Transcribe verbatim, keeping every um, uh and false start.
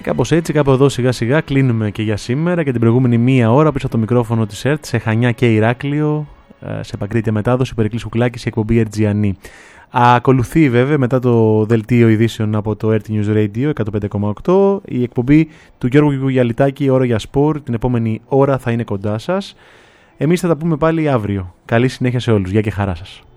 κάπως έτσι, κάπου εδώ σιγά σιγά κλείνουμε και για σήμερα και την προηγούμενη μία ώρα πίσω από το μικρόφωνο της ΕΡΤ σε Χανιά και Ηράκλειο, σε επακρίτεια μετάδοση, Περικλής Κουκλάκης, η εκπομπή Ερτζιανή. Ακολουθεί βέβαια μετά το δελτίο ειδήσεων από το ΕΡΤ News Radio εκατόν πέντε κόμμα οκτώ η εκπομπή του Γιώργου Κουγιαλιτάκη, Ώρα για Σπορ. Την επόμενη ώρα θα είναι κοντά σας. Εμείς θα τα πούμε πάλι αύριο. Καλή συνέχεια σε όλους. Γεια και χαρά σας.